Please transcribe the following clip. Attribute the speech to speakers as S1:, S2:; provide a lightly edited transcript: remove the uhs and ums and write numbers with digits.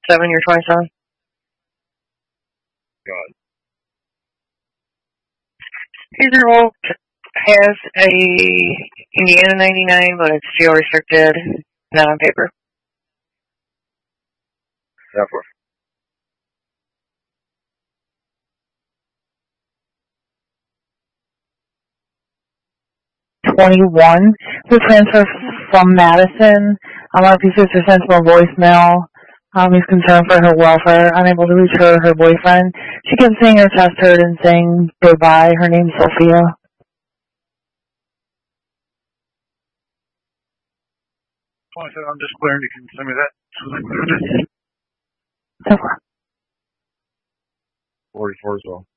S1: 7, you're 27.
S2: God.
S1: 8-year-old has a Indiana 99, but it's geo restricted, not on paper.
S2: Therefore.
S3: 21. The transfer from Madison. Our sister sent him a voicemail. He's concerned for her welfare, unable to reach her boyfriend. She kept saying her chest hurt and saying goodbye. Her name's Sophia.
S2: Well, I said I'm just clearing. You can send me that. So I cleared it.
S3: 44
S2: 44 as well.